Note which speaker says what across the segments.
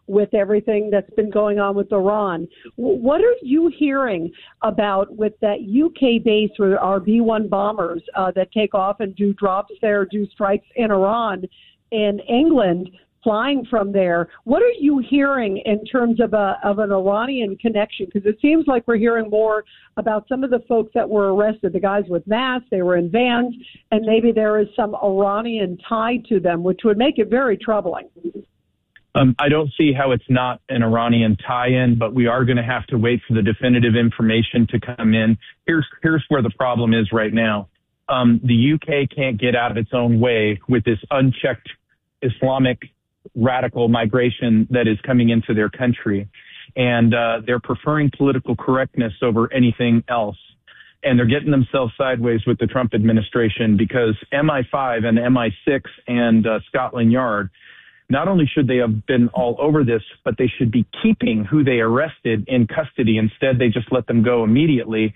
Speaker 1: with everything that's been going on with Iran. What are you hearing about with that UK base where our B-1 bombers that take off and do drops there, do strikes in Iran, in England, flying from there? What are you hearing in terms of an Iranian connection? Because it seems like we're hearing more about some of the folks that were arrested, the guys with masks, they were in vans, and maybe there is some Iranian tie to them, which would make it very troubling.
Speaker 2: I don't see how it's not an Iranian tie-in, but we are going to have to wait for the definitive information to come in. Here's where the problem is right now. The UK can't get out of its own way with this unchecked Islamic radical migration that is coming into their country. And they're preferring political correctness over anything else. And they're getting themselves sideways with the Trump administration because MI5 and MI6 and Scotland Yard, not only should they have been all over this, but they should be keeping who they arrested in custody. Instead, they just let them go immediately.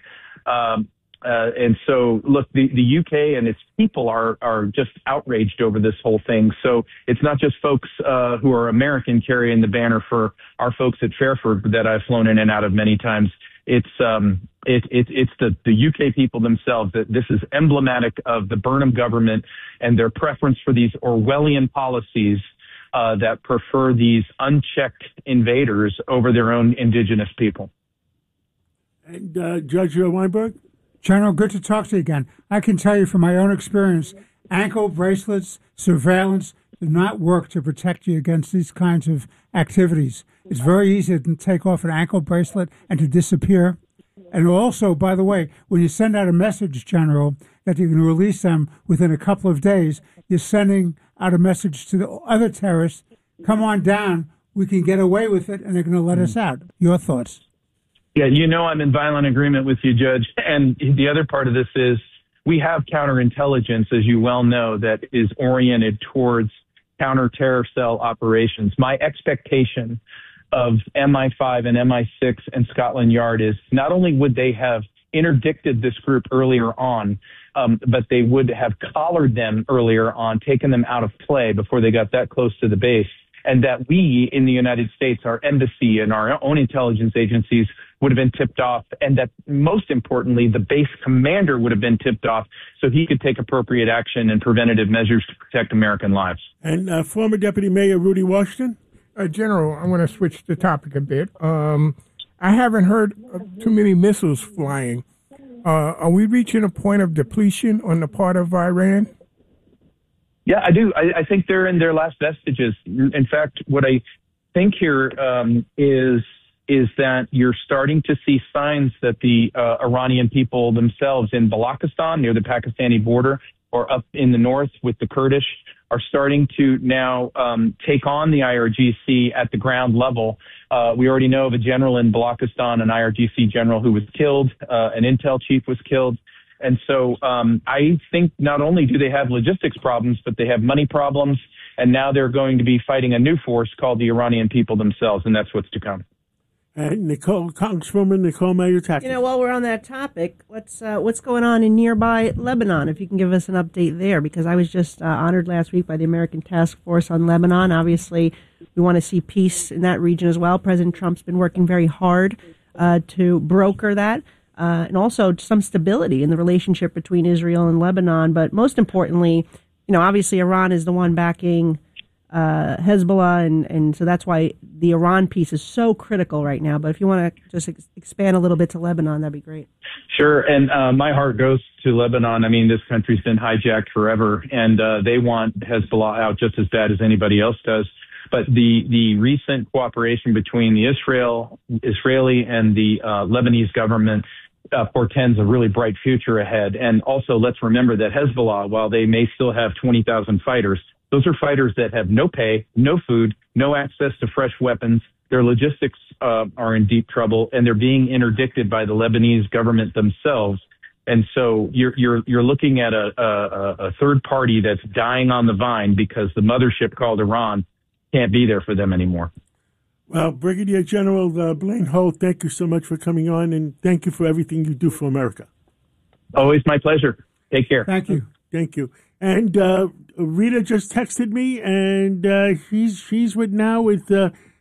Speaker 2: And so, look, the UK and its people are just outraged over this whole thing. So it's not just folks who are American carrying the banner for our folks at Fairford that I've flown in and out of many times. It's the UK people themselves. That this is emblematic of the Burnham government and their preference for these Orwellian policies that prefer these unchecked invaders over their own indigenous people.
Speaker 3: And Judge Weinberg?
Speaker 4: General, good to talk to you again. I can tell you from my own experience, ankle bracelets, surveillance do not work to protect you against these kinds of activities. It's very easy to take off an ankle bracelet and to disappear. And also, by the way, when you send out a message, General, that you can release them within a couple of days, you're sending out a message to the other terrorists, come on down, we can get away with it, and they're going to let us out. Your thoughts?
Speaker 2: Yeah, I'm in violent agreement with you, Judge. And the other part of this is we have counterintelligence, as you well know, that is oriented towards counter-terror cell operations. My expectation of MI5 and MI6 and Scotland Yard is not only would they have interdicted this group earlier on, but they would have collared them earlier on, taken them out of play before they got that close to the base. And that we in the United States, our embassy and our own intelligence agencies would have been tipped off, and that most importantly, the base commander would have been tipped off so he could take appropriate action and preventative measures to protect American lives.
Speaker 3: And former Deputy Mayor Rudy Washington?
Speaker 5: General, I want to switch the topic a bit. I haven't heard of too many missiles flying. Are we reaching a point of depletion on the part of Iran?
Speaker 2: Yeah, I do. I think they're in their last vestiges. In fact, what I think here is that you're starting to see signs that the Iranian people themselves in Balochistan, near the Pakistani border, or up in the north with the Kurdish, are starting to now take on the IRGC at the ground level. We already know of a general in Balochistan, an IRGC general who was killed, an intel chief was killed. And so I think not only do they have logistics problems, but they have money problems. And now they're going to be fighting a new force called the Iranian people themselves. And that's what's to come.
Speaker 3: Congresswoman Nicole Mayotakis.
Speaker 6: While we're on that topic, what's going on in nearby Lebanon? If you can give us an update there, because I was just honored last week by the American Task Force on Lebanon. Obviously, we want to see peace in that region as well. President Trump's been working very hard to broker that. And also some stability in the relationship between Israel and Lebanon. But most importantly, obviously Iran is the one backing Hezbollah, and so that's why the Iran piece is so critical right now. But if you want to just expand a little bit to Lebanon, that'd be great.
Speaker 2: Sure, and my heart goes to Lebanon. I mean, this country's been hijacked forever, and they want Hezbollah out just as bad as anybody else does. But the recent cooperation between the Israeli and the Lebanese government portends a really bright future ahead. And also, let's remember that Hezbollah, while they may still have 20,000 fighters, those are fighters that have no pay, no food, no access to fresh weapons. Their logistics are in deep trouble, and they're being interdicted by the Lebanese government themselves. And so you're looking at a third party that's dying on the vine because the mothership called Iran can't be there for them anymore.
Speaker 3: Well, Brigadier General Blaine Holt, thank you so much for coming on, and thank you for everything you do for America.
Speaker 2: Always my pleasure. Take care.
Speaker 4: Thank you.
Speaker 3: Thank you. And Rita just texted me, and she's with